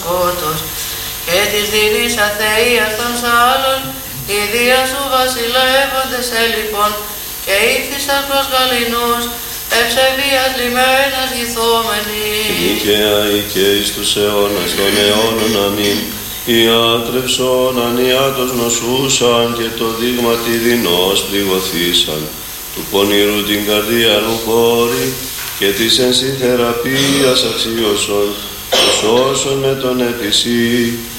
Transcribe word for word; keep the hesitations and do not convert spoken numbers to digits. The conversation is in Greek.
σκότος και της δειλής αθείας των σάλων, η δία σου βασιλεύοντες έλειπον και ήρθισαν προς γαληνούς, ευσεβίας λιμένας γηθόμενοι. Νίκαια και εις τους αιώνας των αιώνων αμήν, ιάτρευσον ανιάτος νοσούσαν και το δείγμα τη δεινός πληγωθήσαν, του πονηρού την καρδία χώρη και της εν σύ θεραπείας αξίωσον, τους όσων με τον επισή.